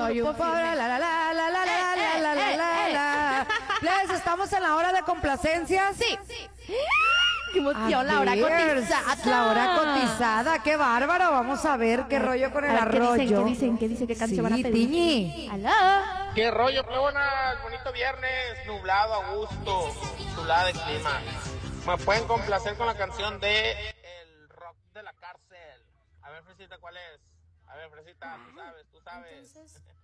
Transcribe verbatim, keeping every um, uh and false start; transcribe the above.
Soy un pobre, la la la la la la la la la la la. Plebes, estamos en la hora de complacencias. Sí. ¡Qué emoción! La hora A ver, cotizada. La hora cotizada, qué bárbaro. Vamos a ver qué rollo con el A ver, ¿qué arroyo. dicen? ¿Qué dicen? ¿Qué dicen? ¿Qué canción van a Sí, pedir? Tiñi. ¡Aló! ¿Qué rollo, plebonas? Bonito viernes, nublado a gusto, chulada de clima. Me pueden complacer con la canción de El Rock de la Cárcel. A ver, Fresita, ¿cuál es? A ver, Fresita, tú sabes, tú sabes.